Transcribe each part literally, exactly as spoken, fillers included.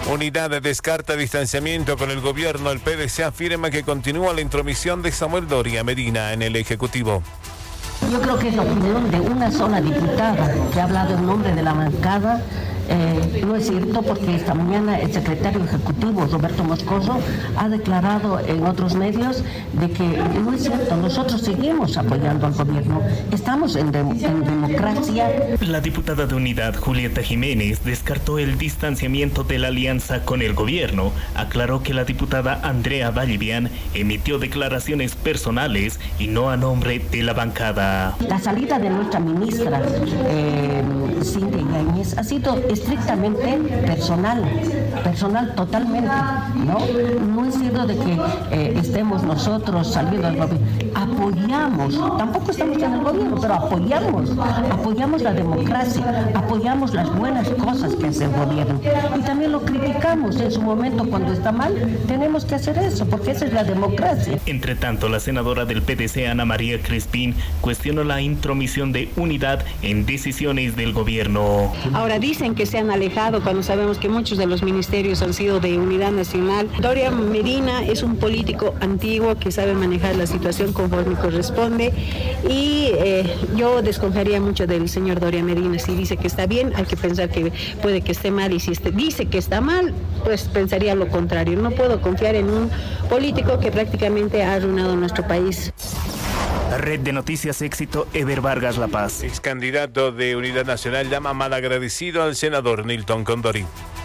Unidad descarta distanciamiento con el gobierno. El P D C afirma que continúa la intromisión de Samuel Doria Medina en el Ejecutivo. Yo creo que es la opinión de una sola diputada que ha hablado en nombre de la bancada. Eh, no es cierto, porque esta mañana el secretario ejecutivo, Roberto Moscoso, ha declarado en otros medios de que no es cierto, nosotros seguimos apoyando al gobierno, estamos en, de, en democracia. La diputada de Unidad, Julieta Jiménez, descartó el distanciamiento de la alianza con el gobierno. Aclaró que la diputada Andrea Vallivian emitió declaraciones personales y no a nombre de la bancada. La salida de nuestra ministra, eh, Cintia Yáñez, ha sido estrictamente personal, personal totalmente, ¿no? No es cierto de que eh, estemos nosotros saliendo del gobierno. Apoyamos, tampoco estamos en el gobierno, pero apoyamos, apoyamos la democracia, apoyamos las buenas cosas que hace el gobierno. Y también lo criticamos en su momento cuando está mal. Tenemos que hacer eso, porque esa es la democracia. Entre tanto, la senadora del P D C, Ana María Crespín, cuestionó la intromisión de Unidad en decisiones del gobierno. Ahora dicen que se han alejado cuando sabemos que muchos de los ministerios han sido de Unidad Nacional. Doria Medina es un político antiguo que sabe manejar la situación conforme corresponde y eh, yo desconfiaría mucho del señor Doria Medina. Si dice que está bien, hay que pensar que puede que esté mal, y si este, dice que está mal, pues pensaría lo contrario. No puedo confiar en un político que prácticamente ha arruinado nuestro país. Red de Noticias Éxito, Eber Vargas La Paz. Ex candidato de Unidad Nacional llama malagradecido al senador Nilton Condori.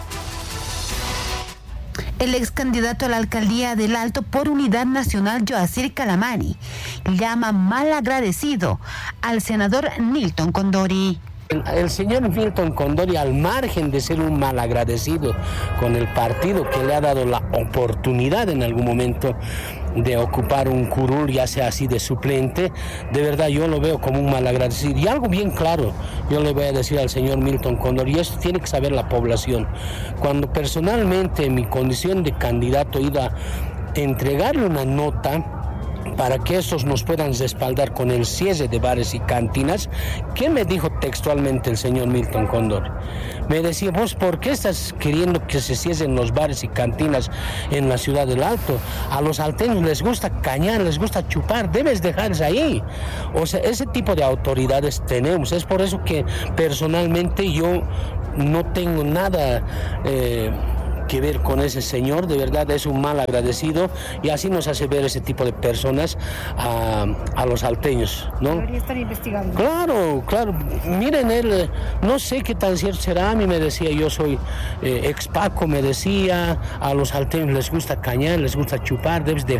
El ex candidato a la alcaldía del Alto por Unidad Nacional, Yoacir Calamani, llama malagradecido al senador Nilton Condori. El señor Nilton Condori, al margen de ser un malagradecido con el partido que le ha dado la oportunidad en algún momento de ocupar un curul, ya sea así de suplente, de verdad yo lo veo como un malagradecido. Y algo bien claro, yo le voy a decir al señor Nilton Condori, y eso tiene que saber la población. Cuando personalmente en mi condición de candidato he ido a entregarle una nota para que estos nos puedan respaldar con el cierre de bares y cantinas, ¿qué me dijo textualmente el señor Nilton Condori? Me decía, vos, ¿por qué estás queriendo que se cierren los bares y cantinas en la ciudad del Alto? A los alteños les gusta cañar, les gusta chupar, debes dejarles ahí. O sea, ese tipo de autoridades tenemos. Es por eso que personalmente yo no tengo nada Eh, que ver con ese señor. De verdad es un mal agradecido, y así nos hace ver ese tipo de personas a, a los alteños, ¿no? Debería estar investigando. Claro, claro. Miren, él, no sé qué tan cierto será. A mí me decía, yo soy eh, ex Paco, me decía, a los alteños les gusta cañar, les gusta chupar, debes de